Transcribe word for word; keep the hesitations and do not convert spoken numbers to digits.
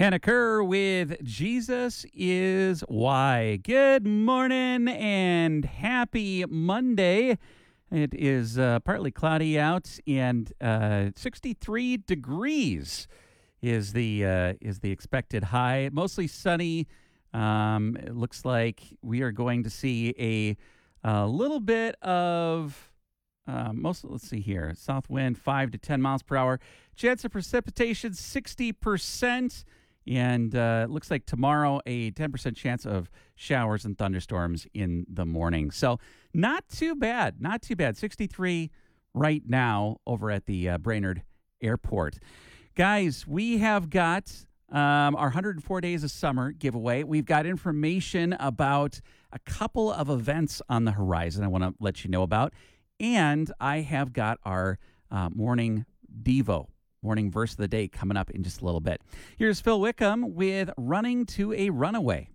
Hannah Kerr with Jesus is Why. Good morning and happy Monday. It is uh, partly cloudy out and uh, sixty-three degrees is the uh, is the expected high. Mostly sunny. Um, it looks like we are going to see a, a little bit of uh, most. Let's see here. South wind five to ten miles per hour. Chance of precipitation sixty percent. And uh, it looks like tomorrow a ten percent chance of showers and thunderstorms in the morning. So not too bad. Not too bad. sixty-three right now over at the uh, Brainerd Airport. Guys, we have got um, our one hundred four Days of Summer giveaway. We've got information about a couple of events on the horizon I want to let you know about. And I have got our uh, morning Devo. Morning verse of the day coming up in just a little bit. Here's Phil Wickham with Running to a Runaway.